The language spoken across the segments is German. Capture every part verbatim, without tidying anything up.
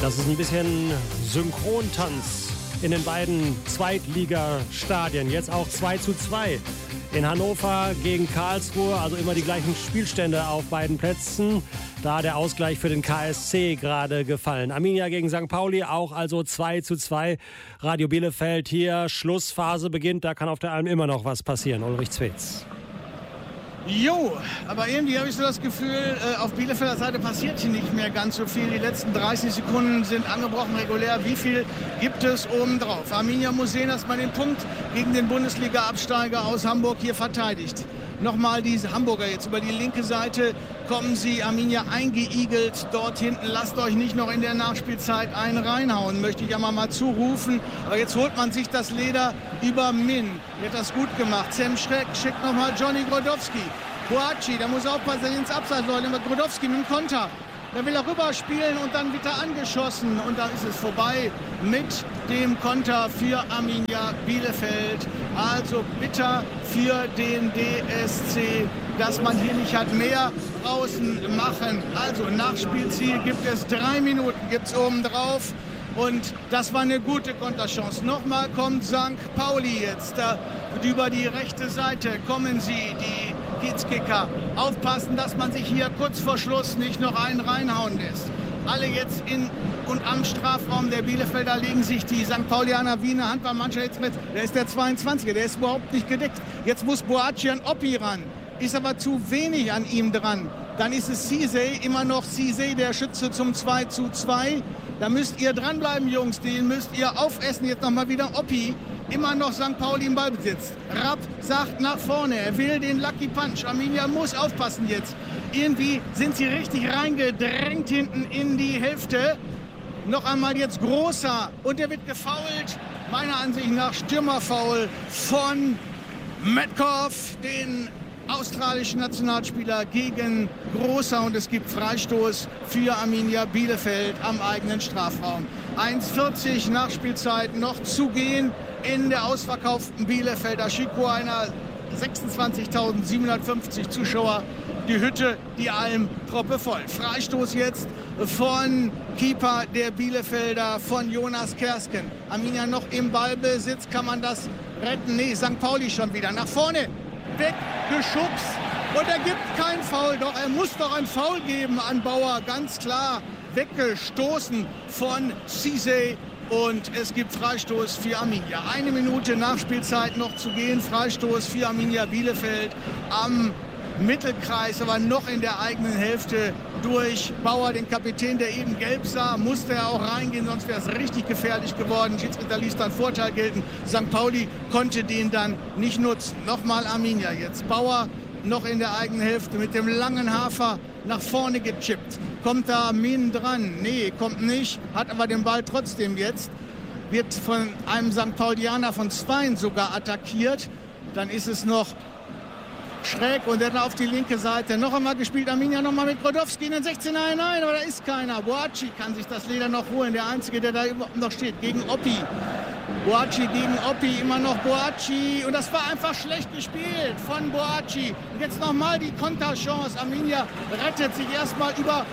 Das ist ein bisschen Synchrontanz in den beiden Zweitligastadien. Jetzt auch zwei zu zwei in Hannover gegen Karlsruhe. Also immer die gleichen Spielstände auf beiden Plätzen. Da der Ausgleich für den K S C gerade gefallen. Arminia gegen Sankt Pauli auch also zwei zu zwei. Radio Bielefeld hier. Schlussphase beginnt. Da kann auf der Alm immer noch was passieren. Ulrich Zwetz. Jo, aber irgendwie habe ich so das Gefühl, auf Bielefelder Seite passiert hier nicht mehr ganz so viel. Die letzten dreißig Sekunden sind angebrochen regulär. Wie viel gibt es obendrauf? Arminia muss sehen, dass man den Punkt gegen den Bundesliga-Absteiger aus Hamburg hier verteidigt. Nochmal diese Hamburger jetzt über die linke Seite kommen sie, Arminia eingeigelt dort hinten. Lasst euch nicht noch in der Nachspielzeit einen reinhauen, möchte ich einmal mal zurufen. Aber jetzt holt man sich das Leder über Min. Der hat das gut gemacht. Sam Schreck schickt nochmal Johnny Grodowski. Boaci, da muss aufpassen, dass er ins Abseits läuft. Aber Grodowski mit dem Konter. Da will er rüberspielen und dann wird er angeschossen. Und dann ist es vorbei mit dem Konter für Arminia Bielefeld. Also bitter für den D S C, dass man hier nicht hat mehr draußen machen. Also Nachspielziel gibt es drei Minuten, gibt es oben drauf. Und das war eine gute Konterchance. Nochmal kommt Sankt Pauli jetzt. Da über die rechte Seite kommen sie, die Kiezkicker. Aufpassen, dass man sich hier kurz vor Schluss nicht noch einen reinhauen lässt. Alle jetzt in und am Strafraum der Bielefelder legen sich die Sankt Paulianer wie eine Handballmannschaft jetzt mit. Der ist der zweiundzwanziger, der ist überhaupt nicht gedeckt. Jetzt muss Boaci an Oppi ran. Ist aber zu wenig an ihm dran. Dann ist es Cizey, immer noch Cizey, der Schütze zum zwei zu zwei. Da müsst ihr dranbleiben, Jungs. Den müsst ihr aufessen. Jetzt nochmal wieder Oppi. Immer noch Sankt Pauli im Ballbesitz. Rapp sagt nach vorne. Er will den Lucky Punch. Arminia muss aufpassen jetzt. Irgendwie sind sie richtig reingedrängt hinten in die Hälfte. Noch einmal jetzt Großer. Und der wird gefoult. Meiner Ansicht nach Stürmerfoul von Metcalf, den australischen Nationalspieler, gegen Großer. Und es gibt Freistoß für Arminia Bielefeld am eigenen Strafraum. eins vierzig Nachspielzeit noch zu gehen in der ausverkauften Bielefelder Schiko, einer sechsundzwanzigtausendsiebenhundertfünfzig Zuschauer. Die Hütte, die Alm, proppevoll. Freistoß jetzt von Keeper der Bielefelder, von Jonas Kersken. Arminia noch im Ballbesitz, kann man das retten? Nee, Sankt Pauli schon wieder. Nach vorne, weggeschubst. Und er gibt kein Foul. Doch, er muss doch ein Foul geben an Bauer, ganz klar. Weggestoßen von Cizey. Und es gibt Freistoß für Arminia. Eine Minute Nachspielzeit noch zu gehen. Freistoß für Arminia Bielefeld am Mittelkreis, aber noch in der eigenen Hälfte durch Bauer, den Kapitän, der eben gelb sah. Musste er auch reingehen, sonst wäre es richtig gefährlich geworden. Schiedsrichter ließ dann Vorteil gelten. Sankt Pauli konnte den dann nicht nutzen. Nochmal Arminia jetzt. Bauer noch in der eigenen Hälfte mit dem langen Hafer nach vorne gechippt. Kommt da Min dran? Nee, kommt nicht. Hat aber den Ball trotzdem jetzt. Wird von einem Sankt Paulianer von Zwein sogar attackiert. Dann ist es noch Schräg und dann auf die linke Seite. Noch einmal gespielt Arminia, noch mal mit Grodowski in den sechzehner hinein, aber da ist keiner. Boaci kann sich das Leder noch holen. Der Einzige, der da überhaupt noch steht, gegen Oppi. Boaci gegen Oppi, immer noch Boaci. Und das war einfach schlecht gespielt von Boaci. Und jetzt nochmal die Konterchance. Arminia rettet sich erstmal über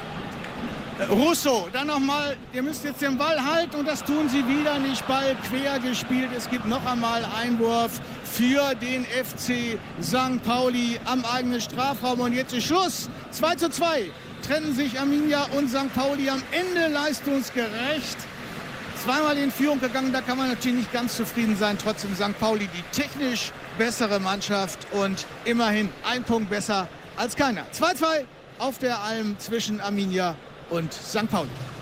Russo. Dann nochmal, ihr müsst jetzt den Ball halten und das tun sie wieder nicht. Ball quer gespielt. Es gibt noch einmal Einwurf für den F C Sankt Pauli am eigenen Strafraum. Und jetzt ist Schuss. zwei zu zwei trennen sich Arminia und Sankt Pauli am Ende leistungsgerecht. Zweimal in Führung gegangen, da kann man natürlich nicht ganz zufrieden sein. Trotzdem Sankt Pauli die technisch bessere Mannschaft und immerhin ein Punkt besser als keiner. zwei zu zwei auf der Alm zwischen Arminia und Sankt Pauli.